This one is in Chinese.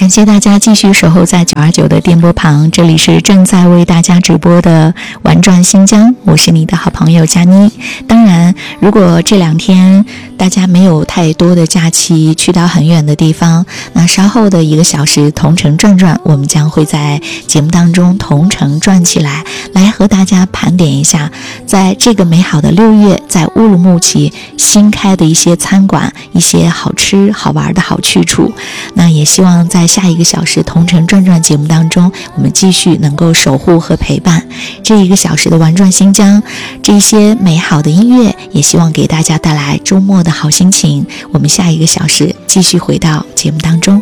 感谢大家继续守候在929的电波旁，这里是正在为大家直播的玩转新疆，我是你的好朋友佳妮。当然，如果这2天大家没有太多的假期，去到很远的地方，那稍后的1个小时同城转转，我们将会在节目当中同城转起来，来和大家盘点一下，在这个美好的6月，在乌鲁木齐新开的一些餐馆，一些好吃好玩的好去处。那也希望在下1个小时同城转转节目当中，我们继续能够守护和陪伴这1个小时的玩转新疆，这一些美好的音乐，也希望给大家带来周末的好心情。我们下1个小时继续回到节目当中。